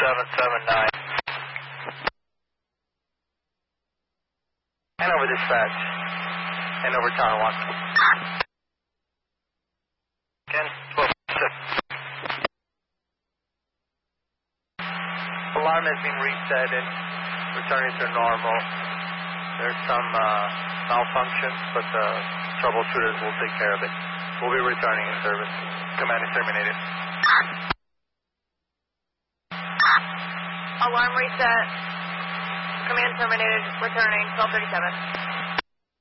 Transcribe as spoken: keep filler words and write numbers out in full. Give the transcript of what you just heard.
seven seven nine. Hand over dispatch. Hand over tower one. Again, twelve six. Alarm has been reset and returning to normal. There's some uh, malfunction, but the troubleshooters will take care of it. We'll be returning in service. Command is terminated. Alarm reset. Command terminated. Returning twelve thirty-seven.